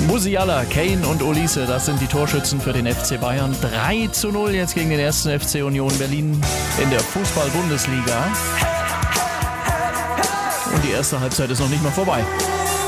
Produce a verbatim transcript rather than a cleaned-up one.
Musiala, Kane und Olise, das sind die Torschützen für den F C Bayern. drei zu null jetzt gegen den ersten F C Union Berlin in der Fußball-Bundesliga. Und die erste Halbzeit ist noch nicht mal vorbei.